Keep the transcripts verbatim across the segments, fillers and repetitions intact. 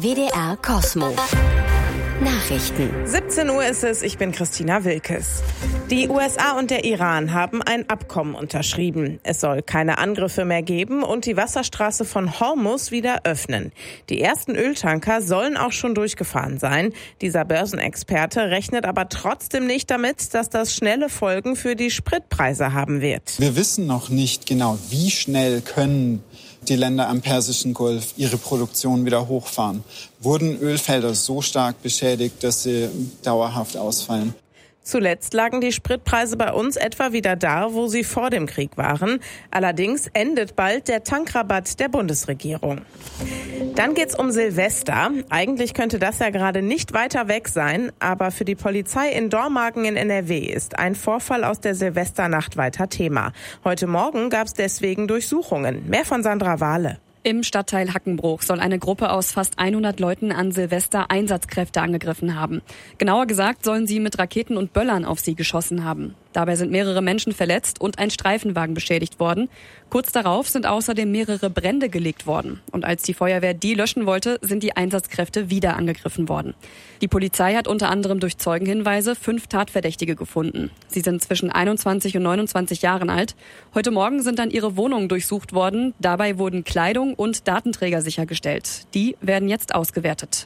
W D R Cosmo. Nachrichten. siebzehn Uhr ist es, ich bin Christina Wilkes. Die U S A und der Iran haben ein Abkommen unterschrieben. Es soll keine Angriffe mehr geben und die Wasserstraße von Hormuz wieder öffnen. Die ersten Öltanker sollen auch schon durchgefahren sein. Dieser Börsenexperte rechnet aber trotzdem nicht damit, dass das schnelle Folgen für die Spritpreise haben wird. Wir wissen noch nicht genau, wie schnell können die Länder am Persischen Golf ihre Produktion wieder hochfahren. Wurden Ölfelder so stark beschädigt, dass sie dauerhaft ausfallen? Zuletzt lagen die Spritpreise bei uns etwa wieder da, wo sie vor dem Krieg waren. Allerdings endet bald der Tankrabatt der Bundesregierung. Dann geht's um Silvester. Eigentlich könnte das ja gerade nicht weiter weg sein, aber für die Polizei in Dormagen in N R W ist ein Vorfall aus der Silvesternacht weiter Thema. Heute Morgen gab's deswegen Durchsuchungen. Mehr von Sandra Wahle. Im Stadtteil Hackenbruch soll eine Gruppe aus fast hundert Leuten an Silvester Einsatzkräfte angegriffen haben. Genauer gesagt sollen sie mit Raketen und Böllern auf sie geschossen haben. Dabei sind mehrere Menschen verletzt und ein Streifenwagen beschädigt worden. Kurz darauf sind außerdem mehrere Brände gelegt worden. Und als die Feuerwehr die löschen wollte, sind die Einsatzkräfte wieder angegriffen worden. Die Polizei hat unter anderem durch Zeugenhinweise fünf Tatverdächtige gefunden. Sie sind zwischen einundzwanzig und neunundzwanzig Jahren alt. Heute Morgen sind dann ihre Wohnungen durchsucht worden. Dabei wurden Kleidung und Datenträger sichergestellt. Die werden jetzt ausgewertet.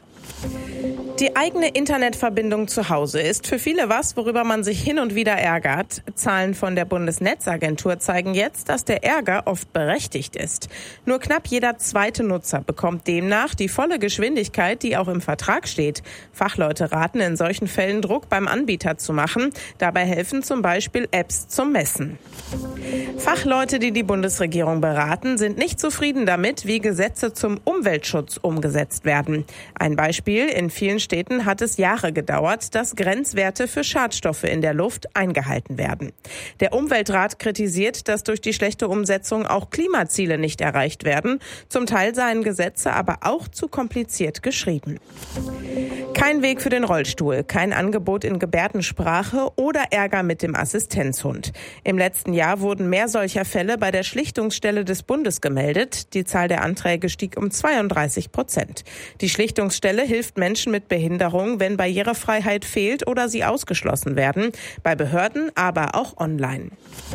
Die eigene Internetverbindung zu Hause ist für viele was, worüber man sich hin und wieder ärgert. Zahlen von der Bundesnetzagentur zeigen jetzt, dass der Ärger oft berechtigt ist. Nur knapp jeder zweite Nutzer bekommt demnach die volle Geschwindigkeit, die auch im Vertrag steht. Fachleute raten in solchen Fällen, Druck beim Anbieter zu machen. Dabei helfen zum Beispiel Apps zum Messen. Fachleute, die die Bundesregierung beraten, sind nicht zufrieden damit, wie Gesetze zum Umweltschutz umgesetzt werden. Ein Beispiel: In vielen Städten hat es Jahre gedauert, dass Grenzwerte für Schadstoffe in der Luft eingehalten werden. Der Umweltrat kritisiert, dass durch die schlechte Umsetzung auch Klimaziele nicht erreicht werden. Zum Teil seien Gesetze aber auch zu kompliziert geschrieben. Kein Weg für den Rollstuhl, kein Angebot in Gebärdensprache oder Ärger mit dem Assistenzhund. Im letzten Jahr wurden mehr solcher Fälle bei der Schlichtungsstelle des Bundes gemeldet. Die Zahl der Anträge stieg um zweiunddreißig Prozent. Die Schlichtungsstelle hilft Menschen mit Behinderung, wenn Barrierefreiheit fehlt oder sie ausgeschlossen werden. Bei Behörden, aber auch online.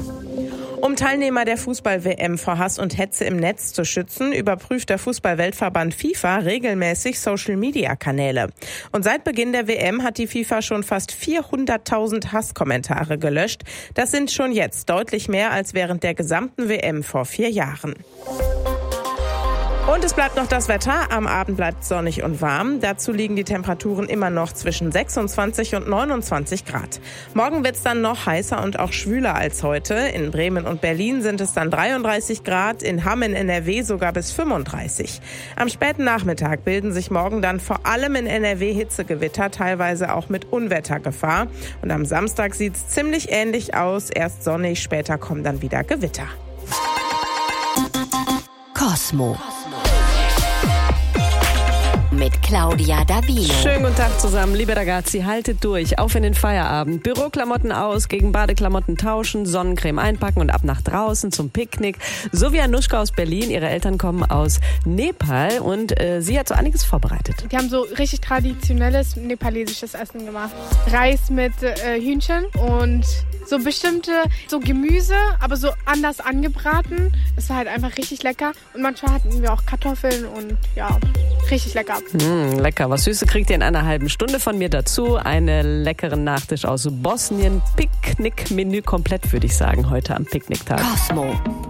Um Teilnehmer der Fußball-W M vor Hass und Hetze im Netz zu schützen, überprüft der Fußball-Weltverband FIFA regelmäßig Social-Media-Kanäle. Und seit Beginn der W M hat die FIFA schon fast vierhunderttausend Hasskommentare gelöscht. Das sind schon jetzt deutlich mehr als während der gesamten W M vor vier Jahren. Und es bleibt noch das Wetter. Am Abend bleibt es sonnig und warm. Dazu liegen die Temperaturen immer noch zwischen sechsundzwanzig und neunundzwanzig Grad. Morgen wird es dann noch heißer und auch schwüler als heute. In Bremen und Berlin sind es dann dreiunddreißig Grad, in Hamm in N R W sogar bis fünfunddreißig. Am späten Nachmittag bilden sich morgen dann vor allem in N R W Hitzegewitter, teilweise auch mit Unwettergefahr. Und am Samstag sieht es ziemlich ähnlich aus. Erst sonnig, später kommen dann wieder Gewitter. Cosmo. Mit Claudia Davino. Schönen guten Tag zusammen, liebe Ragazzi, haltet durch, auf in den Feierabend. Büroklamotten aus, gegen Badeklamotten tauschen, Sonnencreme einpacken und ab nach draußen zum Picknick. So wie Anushka aus Berlin, ihre Eltern kommen aus Nepal und äh, sie hat so einiges vorbereitet. Die haben so richtig traditionelles nepalesisches Essen gemacht. Reis mit äh, Hühnchen und so bestimmte so Gemüse, aber so anders angebraten. Es war halt einfach richtig lecker und manchmal hatten wir auch Kartoffeln und ja, richtig lecker. Mm, lecker. Was Süßes kriegt ihr in einer halben Stunde von mir dazu. Einen leckeren Nachtisch aus Bosnien. Picknick-Menü komplett, würde ich sagen, heute am Picknicktag. Cosmo.